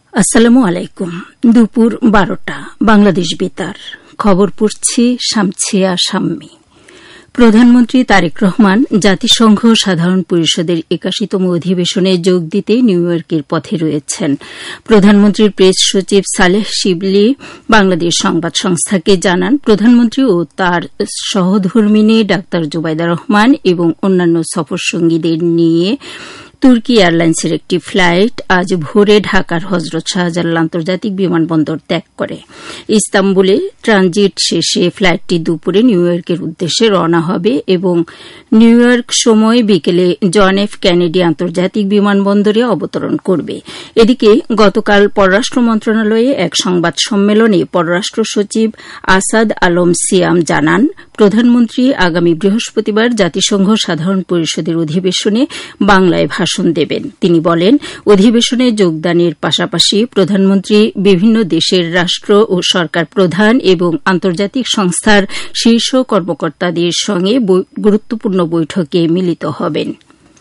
আসসালামু আলাইকুম। দুপুর 12টা বাংলাদেশ বেতার খবর পড়ছি শামছিয়া শাম্মী। প্রধানমন্ত্রী তারেক রহমান জাতিসংঘ সাধারণ পরিষদের 81তম অধিবেশনে যোগ দিতে নিউ ইয়র্কের পথে রয়েছেন। প্রধানমন্ত্রীর প্রেস সচিব সালেহ শিবলি বাংলাদেশ সংবাদ সংস্থাকে জানান, প্রধানমন্ত্রী ও তার সহধর্মিণী ডাক্তার জুবাইদা রহমান এবং অন্যান্য সফরসঙ্গীদের নিয়ে তুর্কি এয়ারলাইন্সের একটি ফ্লাইট আজ ভোরে ঢাকার হজরত শাহজালাল আন্তর্জাতিক বিমানবন্দর ত্যাগ করে। ইস্তাম্বুলে ট্রানজিট শেষে ফ্লাইটটি দুপুরে নিউ ইয়র্কের উদ্দেশ্যে রওনা হবে এবং নিউ ইয়র্ক সময় বিকেলে জন এফ কেনেডি আন্তর্জাতিক বিমানবন্দরে অবতরণ করবে। এদিকে গতকাল পররাষ্ট্র মন্ত্রণালয়ে এক সংবাদ সম্মেলনে পররাষ্ট্র সচিব আসাদ আলম সিয়াম জানান, প্রধানমন্ত্রী আগামী বৃহস্পতিবার জাতিসংঘ সাধারণ পরিষদের অধিবেশনে বাংলায় ভাষণ দেবেন। তিনি বলেন, অধিবেশনে যোগদানের পাশাপাশি প্রধানমন্ত্রী বিভিন্ন দেশের রাষ্ট্র ও সরকার প্রধান এবং আন্তর্জাতিক সংস্থার শীর্ষ কর্মকর্তাদের সঙ্গে গুরুত্বপূর্ণ বৈঠকে মিলিত হবেন।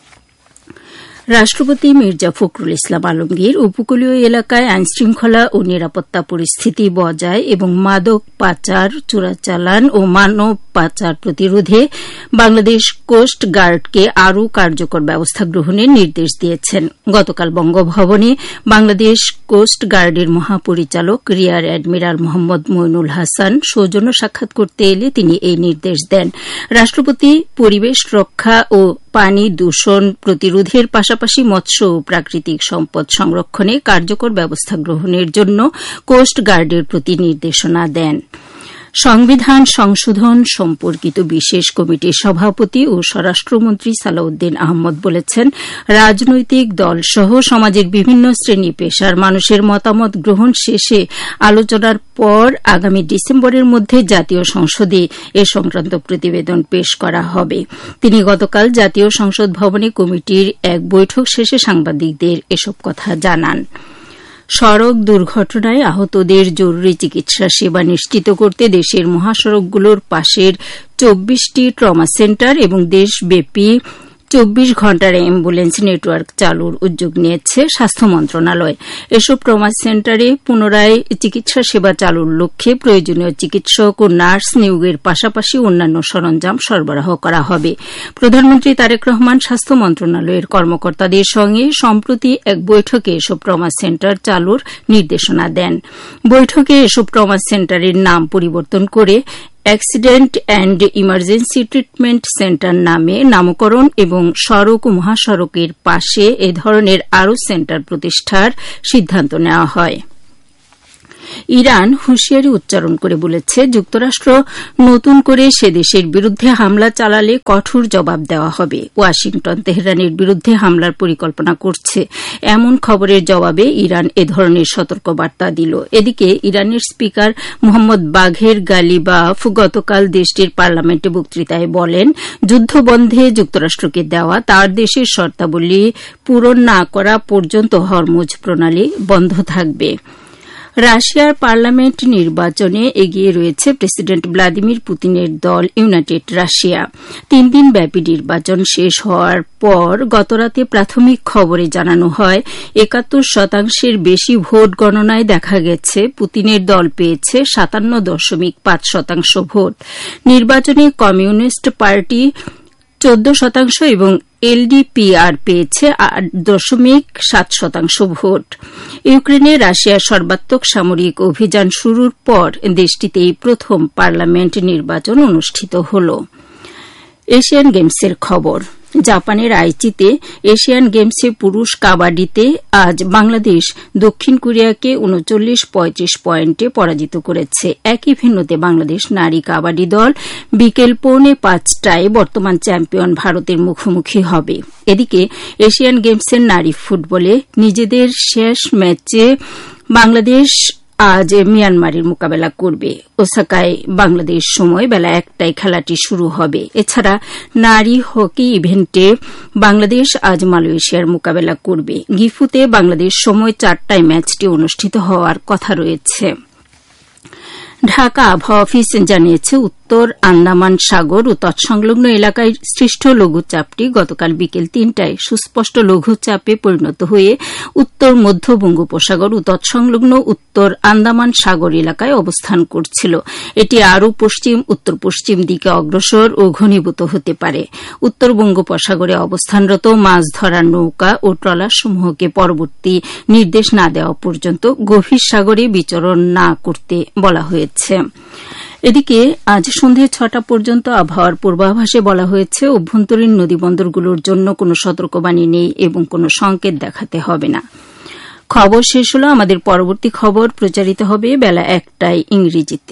রাষ্ট্রপতি মির্জা ফখরুল ইসলাম আলমগীর উপকূলীয় এলাকায় আইনশৃঙ্খলা ও নিরাপত্তা পরিস্থিতি বজায় এবং মাদক পাচার, চোরাচালান ও মানব পাচার প্রতিরোধে বাংলাদেশ কোস্ট গার্ডকে আরও কার্যকর ব্যবস্থা গ্রহণের নির্দেশ দিয়েছেন। গতকাল বঙ্গভবনে বাংলাদেশ কোস্ট গার্ডের মহাপরিচালক রিয়ার অ্যাডমিরাল মোহাম্মদ মইনুল হাসান সৌজন্য সাক্ষাৎ করতে এলে তিনি এই নির্দেশ দেন। রাষ্ট্রপতি পরিবেশ রক্ষা ও পানি দূষণ প্রতিরোধের পাশাপাশি মৎস্য ও প্রাকৃতিক সম্পদ সংরক্ষণে কার্যকর ব্যবস্থা গ্রহণের জন্য কোস্ট গার্ডের প্রতি নির্দেশনা দেন। সংবিধান সংশোধন সম্পর্কিত বিশেষ কমিটির সভাপতি ও স্বরাষ্ট্রমন্ত্রী সালাউদ্দিন আহমদ বলেছেন, রাজনৈতিক দলসহ সমাজের বিভিন্ন শ্রেণী পেশার মানুষের মতামত গ্রহণ শেষে আলোচনার পর আগামী ডিসেম্বরের মধ্যে জাতীয় সংসদে এ সংক্রান্ত প্রতিবেদন পেশ করা হবে। তিনি গতকাল জাতীয় সংসদ ভবনে কমিটির এক বৈঠক শেষে সাংবাদিকদের এসব কথা জানান। সড়ক দুর্ঘটনায় আহতদের জরুরি চিকিৎসা সেবা নিশ্চিত করতে দেশের মহাসড়কগুলোর পাশের 24টি ট্রমা সেন্টার এবং দেশব্যাপী 24 ঘণ্টার অ্যাম্বুলেন্স নেটওয়ার্ক চালুর উদ্যোগ নিয়েছে স্বাস্থ্য মন্ত্রণালয়। এসব ট্রমা সেন্টারে পুনরায় চিকিৎসা সেবা চালুর লক্ষ্যে প্রয়োজনীয় চিকিৎসক ও নার্স নিয়োগের পাশাপাশি অন্যান্য সরঞ্জাম সরবরাহ করা হবে। প্রধানমন্ত্রী তারেক রহমান স্বাস্থ্য মন্ত্রণালয়ের কর্মকর্তাদের সঙ্গে সম্প্রতি এক বৈঠকে এসব ট্রমা সেন্টার চালুর নির্দেশনা দেন। বৈঠকে এসব ট্রমা সেন্টারের নাম পরিবর্তন করে accident and emergency treatment centre নামে নামকরণ এবং সড়ক ও মহাসড়কের পাশে এ ধরনের আরও সেন্টার প্রতিষ্ঠার সিদ্ধান্ত নেওয়া হয়। ইরান হুঁশিয়ারি উচ্চারণ করে বলেছে, যুক্তরাষ্ট্র নতুন করে সে দেশের বিরুদ্ধে হামলা চালালে কঠোর জবাব দেওয়া হবে। ওয়াশিংটন তেহরানের বিরুদ্ধে হামলার পরিকল্পনা করছে, এমন খবরের জবাবে ইরান এ ধরনের সতর্কবার্তা দিল। এদিকে ইরানের স্পিকার মোহাম্মদ বাঘের গালিবাফ গতকাল দেশটির পার্লামেন্টে বক্তৃতায় বলেন, যুদ্ধবন্ধে যুক্তরাষ্ট্রকে দেওয়া তার দেশের শর্তাবলী পূরণ না করা পর্যন্ত হরমুজ প্রণালী বন্ধ থাকবে। রাশিয়ার পার্লামেন্ট নির্বাচনে এগিয়ে রয়েছে প্রেসিডেন্ট ভ্লাদিমির পুতিনের দল ইউনাইটেড রাশিয়া। 3 দিনব্যাপী নির্বাচন শেষ হওয়ার পর গতরাতে প্রাথমিক খবরে জানানো হয় 71% বেশি ভোট গণনায় দেখা গেছে পুতিনের দল পেয়েছে 57.5% ভোট। নির্বাচনে কমিউনিস্ট পার্টি 14% এবং এলডিপিআর পেয়েছে 8.7% ভোট। ইউক্রেনে রাশিয়ার সর্বাত্মক সামরিক অভিযান শুরুর পর দেশটিতে এই প্রথম পার্লামেন্ট নির্বাচন অনুষ্ঠিত হল। এশিয়ান গেমসের খবর। জাপানের আইচিতে এশিয়ান গেমসে পুরুষ কাবাডিতে আজ বাংলাদেশ দক্ষিণ কোরিয়াকে 39-35 পয়েন্টে পরাজিত করেছে। একই ভেন্যুতে বাংলাদেশ নারী কাবাডি দল বিকেল 4:45টায় বর্তমান চ্যাম্পিয়ন ভারতের মুখোমুখি হবে। এদিকে এশিয়ান গেমসের নারী ফুটবলে নিজেদের শেষ ম্যাচে বাংলাদেশ আজ মিয়ানমারের মোকাবেলা করবে। ওসাকায় বাংলাদেশ সময় বেলা 1টায় খেলাটি শুরু হবে। এছাড়া নারী হকি ইভেন্টে বাংলাদেশ আজ মালয়েশিয়ার মোকাবেলা করবে। গিফুতে বাংলাদেশ সময় 4টায় ম্যাচটি অনুষ্ঠিত হওয়ার কথা রয়েছে। ঢাকা আবহাওয়া অফিস জানিয়েছে উত্তর আন্দামান সাগর ও তৎসংলগ্ন এলাকায় সৃষ্ট লঘুচাপটি গতকাল বিকেল ৩টায় সুস্পষ্ট লঘুচাপে পরিণত হয়ে উত্তর মধ্য বঙ্গোপসাগর ও তৎসংলগ্ন উত্তর আন্দামান সাগর এলাকায় অবস্থান করছিল। এটি আরও পশ্চিম উত্তর পশ্চিম দিকে অগ্রসর ও ঘনীভূত হতে পারে। উত্তর বঙ্গোপসাগরে অবস্থানরত মাছ ধরার নৌকা ও ট্রলারসমূহকে পরবর্তী নির্দেশ না দেওয়া পর্যন্ত গভীর সাগরে বিচরণ না করতে বলা হয়েছে। এদিকে আজ সন্ধ্যে ৬টা পর্যন্ত আবহাওয়ার পূর্বাভাসে বলা হয়েছে অভ্যন্তরীণ নদীবন্দরগুলোর জন্য কোনো সতর্কবাণী নেই এবং কোনো সংকেত দেখাতে হবে না। খবর শেষ হল। আমাদের পরবর্তী খবর প্রচারিত হবে বেলা ১টায় ইংরেজিতে।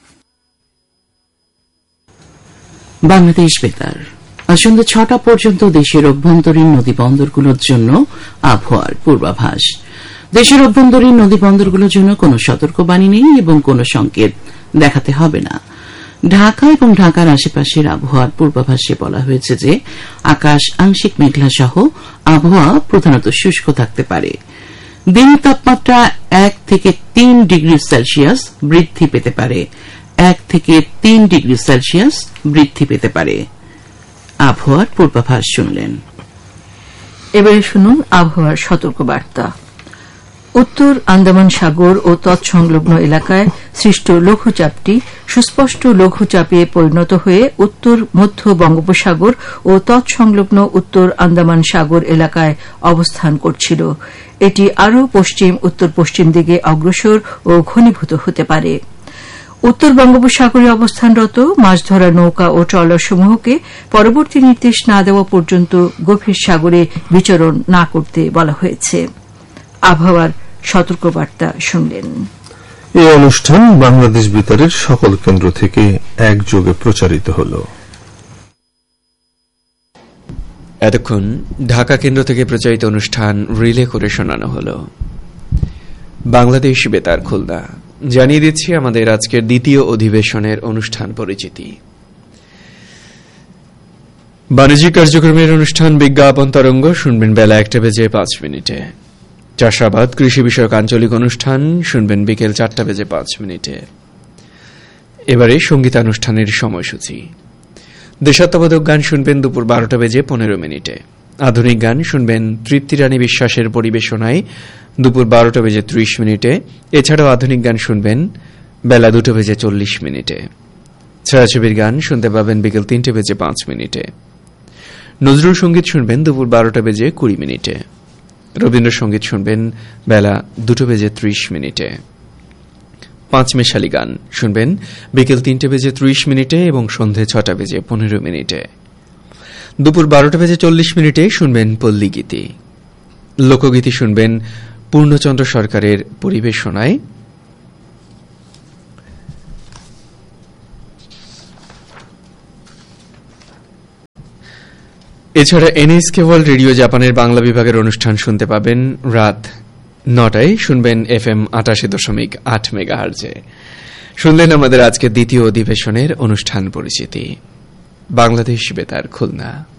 বাংলাদেশ বেতার সন্ধ্যে ৬টা পর্যন্ত দেশের অভ্যন্তরীণ নদীবন্দরগুলোর জন্য আবহাওয়ার পূর্বাভাস। দেশের অভ্যন্তরীণ নদীবন্দরগুলোর জন্য কোনো সতর্কবাণী নেই এবং কোনো সংকেত দেখাতে হবে না। ঢাকা এবং ঢাকার আশেপাশের আবহাওয়ার পূর্বাভাসে বলা হয়েছে যে আকাশ আংশিক মেঘলা সহ আবহাওয়া প্রধানত শুষ্ক থাকতে পারে। দিনের তাপমাত্রা ১ থেকে ৩ ডিগ্রি সেলসিয়াস বৃদ্ধি পেতে পারে। ১ থেকে ৩ ডিগ্রি সেলসিয়াস বৃদ্ধি পেতে পারে। আবহাওয়ার পূর্বাভাস শুনলেন। এবারে শুনুন আবহাওয়ার সতর্কবার্তা। উত্তর আন্দামান সাগর ও তৎসংলগ্ন এলাকায় সৃষ্ট লঘুচাপটি সুস্পষ্ট লঘুচাপে পরিণত হয়ে উত্তর মধ্য বঙ্গোপসাগর ও তৎসংলগ্ন উত্তর আন্দামান সাগর এলাকায় অবস্থান করছিল। এটি আরও পশ্চিম উত্তর পশ্চিম দিকে অগ্রসর ও ঘনীভূত হতে পারে। উত্তর বঙ্গোপসাগরে অবস্থানরত মাছ ধরা নৌকা ও ট্রলারসমূহকে পরবর্তী নির্দেশ না দেওয়া পর্যন্ত গভীর সাগরে বিচরণ না করতে বলা হয়েছে। আবহাওয়ার সতর্কবার্তা শুনলেন। এই অনুষ্ঠান বাংলাদেশ বেতারের সকল কেন্দ্র থেকে একযোগে প্রচারিত হল। এতক্ষণ ঢাকা কেন্দ্র থেকে প্রচারিত অনুষ্ঠান রিলে করে শোনানো হল। বাংলাদেশ বেতার খুলনা জানিয়ে দিচ্ছি আমাদের আজকের দ্বিতীয় অধিবেশনের অনুষ্ঠান পরিচিতি। বাণিজ্যিক কার্যক্রমের অনুষ্ঠান বিজ্ঞাপন তরঙ্গ শুনবেন বেলা 1:05। চাষাবাদ কৃষি বিষয়ক আঞ্চলিক অনুষ্ঠান শুনবেন বিকেল 4:05। এবারে সঙ্গীতানুষ্ঠানের সময়সূচি। দেশাত্মবোধক গান শুনবেন দুপুর 12:15। আধুনিক গান শুনবেন তৃপ্তি রানী বিশ্বাসের পরিবেশনায় দুপুর 12:30। এছাড়াও আধুনিক গান শুনবেন বেলা 2:40। ছায়াছবির গান শুনতে পাবেন বিকেল 3:05। নজরুল সঙ্গীত শুনবেন দুপুর 12:20। রবীন্দ্রসঙ্গীত শুনবেন বেলা 2:30। পাঁচমেশালি গান শুনবেন বিকেল 3:30 এবং সন্ধে 6:15। দুপুর 12:40 শুনবেন পল্লীগীতি। লোকগীতি শুনবেন পূর্ণচন্দ্র সরকারের পরিবেশনায়। এছাড়া এনএসকে ওয়ার্ল্ড রেডিও জাপানের বাংলা বিভাগের অনুষ্ঠান শুনতে পাবেন রাত 9টায়। শুনবেন FM 88.8 মেগাহার্জে। শুনলেন আমাদের আজকের দ্বিতীয় অধিবেশনের অনুষ্ঠান পরিচিতি। বাংলাদেশ বেতার খুলনা।